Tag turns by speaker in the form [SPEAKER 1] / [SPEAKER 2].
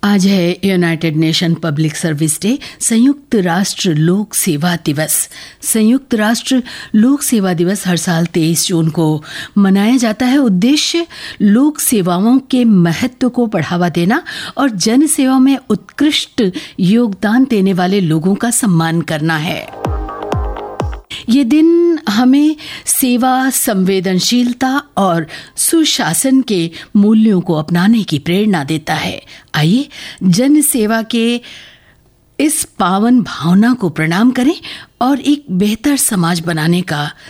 [SPEAKER 1] आज है United nation public service day, संयुक्त राष्ट्र लोक सेवा दिवस। संयुक्त राष्ट्र लोक सेवा दिवस हर साल 23 जून को मनाया जाता है। उद्देश्य लोक सेवाओं के महत्व को बढ़ावा देना और जन सेवा में उत्कृष्ट योगदान देने वाले लोगों का सम्मान करना है। ये दिन हमें सेवा, संवेदनशीलता और सुशासन के मूल्यों को अपनाने की प्रेरणा देता है। आइए जन सेवा के इस पावन भावना को प्रणाम करें और एक बेहतर समाज बनाने का